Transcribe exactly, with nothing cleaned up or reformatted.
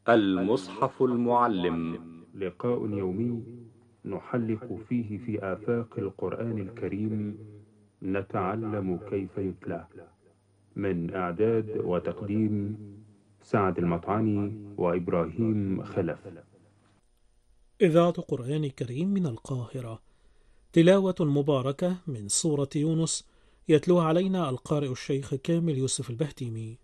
المصحف المعلم. لقاء يومي نحلق فيه في آفاق القرآن الكريم، نتعلم كيف يتلى. من إعداد وتقديم سعد المطعني وإبراهيم خلف. إذاعة قرآن كريم من القاهرة. تلاوة مباركة من سورة يونس، يتلوها علينا القارئ الشيخ كامل يوسف البهتيمي.